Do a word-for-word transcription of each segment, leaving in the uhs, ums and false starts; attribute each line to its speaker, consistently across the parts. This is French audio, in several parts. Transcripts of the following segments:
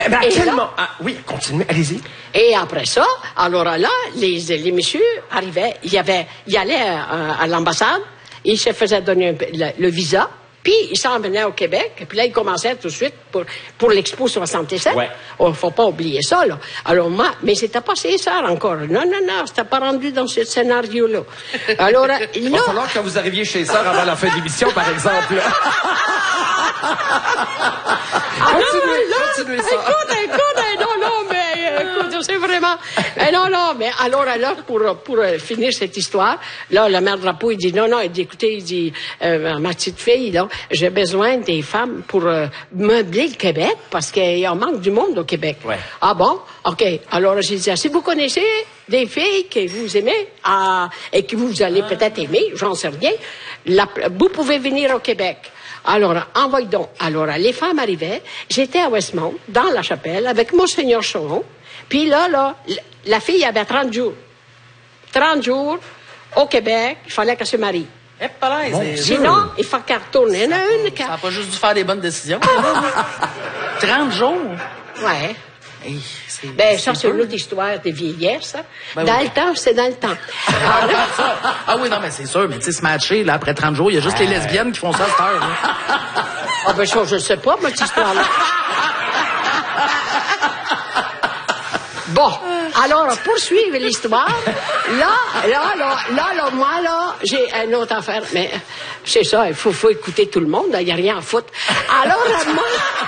Speaker 1: Eh ben,
Speaker 2: Et
Speaker 1: tellement...
Speaker 2: là,
Speaker 1: Ah, oui, continuez, allez-y.
Speaker 2: Et après ça, alors là, les, les messieurs arrivaient, il y avait, il allait à, à l'ambassade, il se faisait donner un, le, le visa, puis il s'en venait au Québec, et puis là, il commençait tout de suite pour, pour l'Expo soixante-sept.
Speaker 1: Ouais.
Speaker 2: Oh, faut pas oublier ça, là. Alors moi, mais c'était pas César encore. Non, non, non, c'était pas rendu dans ce scénario-là. Alors là...
Speaker 1: Il va falloir que quand vous arriviez chez Sœur avant la fin de l'émission, par exemple.
Speaker 2: Ah,
Speaker 1: continuez,
Speaker 2: là,
Speaker 1: continuez ça.
Speaker 2: Écoute, écoute, non, non, mais écoute, c'est vraiment... Eh, non, non, mais alors, alors pour, pour euh, finir cette histoire, là, le maire Drapeau, il dit, non, non, il dit, écoutez, il dit, euh, ma petite fille, là, j'ai besoin des femmes pour euh, meubler le Québec, parce qu'il y a un manque du monde au Québec.
Speaker 1: Ouais.
Speaker 2: Ah bon? OK. Alors, j'ai dit, si vous connaissez des filles que vous aimez ah, et que vous allez peut-être aimer, j'en sais rien, la, vous pouvez venir au Québec. Alors, envoie donc. Alors, les femmes arrivaient. J'étais à Westmount, dans la chapelle, avec Monseigneur Choron. Puis là, là, la fille avait trente jours. trente jours, au Québec, il fallait qu'elle se marie.
Speaker 3: Eh, pareil,
Speaker 2: Bon, sinon, il faut qu'elle retourne. Il y en a une qui...
Speaker 3: Ça n'a pas juste dû faire des bonnes décisions. trente jours.
Speaker 2: Ouais.
Speaker 3: Hey, c'est,
Speaker 2: Ben, ça, c'est
Speaker 3: dur.
Speaker 2: une autre histoire de vieillesse. Hein.
Speaker 3: Ben
Speaker 2: dans
Speaker 3: oui.
Speaker 2: le temps, c'est dans le temps.
Speaker 3: Ah, ah oui, non, mais c'est sûr, mais tu sais, se matcher, là, après trente jours, il y a juste les lesbiennes qui font ça à cette heure, là.
Speaker 2: Ah, ben, ça, je ne sais pas, moi, cette histoire-là. Bon, alors, poursuivre l'histoire. Là, là, là, là, là, moi, là, j'ai une autre affaire, mais c'est ça, il faut, faut écouter tout le monde, il n'y a rien à foutre. Alors, moi...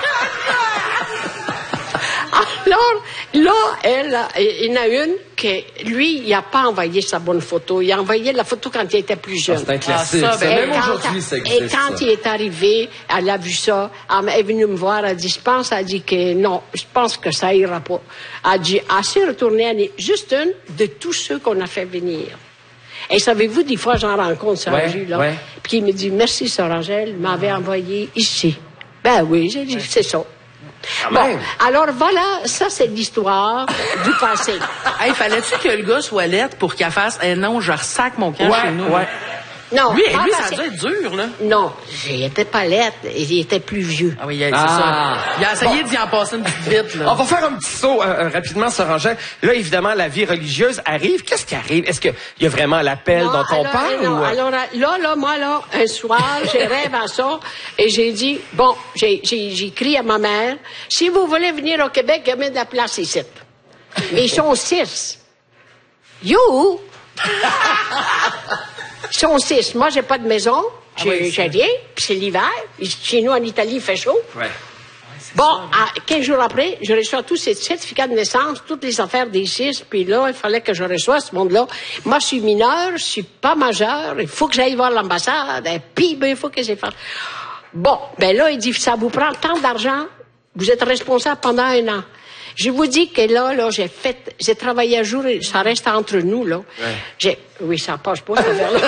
Speaker 2: Alors, là, elle, il y en a une que, lui, il n'a pas envoyé sa bonne photo. Il a envoyé la photo quand il était plus jeune.
Speaker 1: C'est un classique.
Speaker 3: Ah, ça,
Speaker 1: ça.
Speaker 3: ben,
Speaker 1: Même
Speaker 2: Et quand-
Speaker 1: aujourd'hui, ça
Speaker 2: Et
Speaker 1: existe.
Speaker 2: quand
Speaker 1: ça.
Speaker 2: il est arrivé, elle a vu ça, elle est venue me voir, elle a dit, je pense, elle a dit que non, je pense que ça ira pas. Elle a dit, elle s'est retournée, elle est juste une de tous ceux qu'on a fait venir. Et savez-vous, des fois, j'en rencontre, Sœur
Speaker 1: Ouais,
Speaker 2: Jules, là,
Speaker 1: ouais.
Speaker 2: puis il me dit, merci, Sœur Angèle, m'avait envoyé ici. Ben oui, j'ai dit, c'est ça.
Speaker 1: Quand
Speaker 2: Bon,
Speaker 1: même.
Speaker 2: alors voilà, ça c'est l'histoire du passé.
Speaker 3: Hey, fallait-tu que le gars soit lettre pour qu'elle fasse, eh non, je ressac mon camp chez nous.
Speaker 1: Ouais, ouais.
Speaker 2: Non,
Speaker 3: Lui,
Speaker 2: pas
Speaker 3: lui, ça
Speaker 2: passé.
Speaker 3: a dû être dur, là.
Speaker 2: Non, il était pas lettre, il était plus vieux.
Speaker 3: Ah oui, c'est
Speaker 1: Ah.
Speaker 3: ça. Il a essayé d'y en passer une petite vite, là.
Speaker 1: On va faire un petit saut euh, euh, rapidement, Sœur Angèle. Là, évidemment, la vie religieuse arrive. Qu'est-ce qui arrive? Est-ce qu'il y a vraiment l'appel
Speaker 2: Non,
Speaker 1: dont on
Speaker 2: alors,
Speaker 1: parle?
Speaker 2: non,
Speaker 1: ou...
Speaker 2: alors là, là, moi, là, un soir, j'ai rêvé à ça et j'ai dit, bon, j'ai, j'ai, j'ai écrit à ma mère, si vous voulez venir au Québec, il y a mis de la place ici. Mais ils sont six. You! Ils sont six. Moi, j'ai pas de maison, j'ai,
Speaker 3: oui,
Speaker 2: j'ai rien, puis c'est l'hiver. Chez nous, en Italie, il fait chaud.
Speaker 1: Ouais.
Speaker 2: Bon, à quinze jours après, je reçois tous ces certificats de naissance, toutes les affaires des six, puis là, il fallait que je reçoive ce monde-là. Moi, je suis mineur, je suis pas majeur, il faut que j'aille voir l'ambassade, et puis, ben, il faut que j'ai fait. Bon, ben là, il dit, ça vous prend tant d'argent, vous êtes responsable pendant un an. Je vous dis que là, là, j'ai fait, j'ai travaillé un jour, et ça reste entre nous, là.
Speaker 1: Ouais.
Speaker 2: J'ai, oui, ça passe pas, cette affaire-là.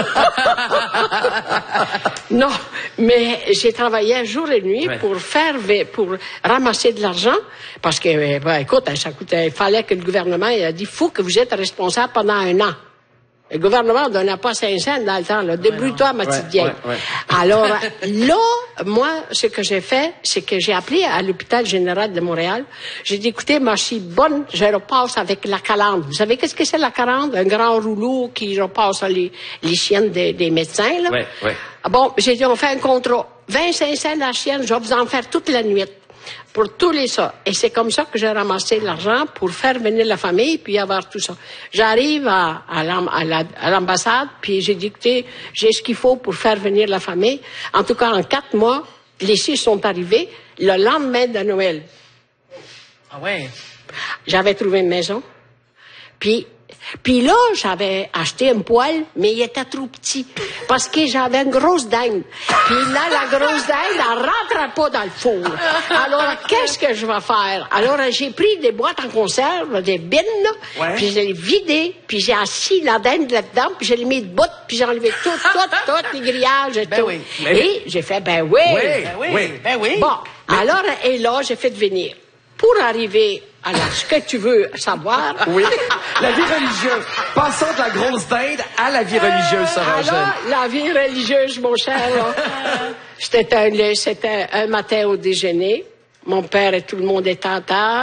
Speaker 2: Non, mais j'ai travaillé jour et nuit
Speaker 1: Ouais.
Speaker 2: pour faire, pour ramasser de l'argent, parce que, ben, écoute, ça coûtait, il fallait que le gouvernement, il a dit, faut que vous êtes responsable pendant un an. Le gouvernement ne donnait pas cinq cents dans le temps, là. Débrouille-toi, ma petite
Speaker 1: Ouais,
Speaker 2: vieille.
Speaker 1: ouais, ouais.
Speaker 2: Alors, là, moi, ce que j'ai fait, c'est que j'ai appelé à l'hôpital général de Montréal. J'ai dit, écoutez, moi, je suis bonne, je repasse avec la calandre. Vous savez qu'est-ce que c'est la calandre? Un grand rouleau qui repasse les, les chiennes des, des médecins, là.
Speaker 1: Ouais, ouais.
Speaker 2: Ah bon, j'ai dit, on fait un contrat. vingt-cinq cents la chienne, je vais vous en faire toute la nuit. Pour tous les ça. Et c'est comme ça que j'ai ramassé l'argent pour faire venir la famille puis avoir tout ça. J'arrive à, à, l'am- à, la- à l'ambassade puis j'ai dit, écoutez, j'ai ce qu'il faut pour faire venir la famille. En tout cas, en quatre mois, les six sont arrivés le lendemain de Noël.
Speaker 3: Ah ouais.
Speaker 2: J'avais trouvé une maison. Puis, puis là, j'avais acheté un poêle, mais il était trop petit. Parce que j'avais une grosse dinde. Puis là, la grosse dinde, elle rentrait pas dans le four. Alors, qu'est-ce que je vais faire? Alors, j'ai pris des boîtes en conserve, des bines, là,
Speaker 1: Ouais.
Speaker 2: puis je l'ai vidé, puis j'ai assis la dinde là-dedans, puis je l'ai mis de bout, puis j'ai enlevé tout, tout, tout, les grillages et
Speaker 3: Ben
Speaker 2: tout.
Speaker 3: oui.
Speaker 2: Et j'ai fait, ben oui.
Speaker 1: Oui.
Speaker 3: Ben oui.
Speaker 1: Oui.
Speaker 3: Ben oui.
Speaker 2: Bon, alors, et là, j'ai fait venir. Pour arriver à la, ce que tu veux savoir.
Speaker 1: Oui. La vie religieuse. Passons de la grosse dinde à la vie religieuse, Sœur Angèle.
Speaker 2: Alors, la vie religieuse, mon cher, là, c'était un, c'était un matin au déjeuner. Mon père et tout le monde étaient en table.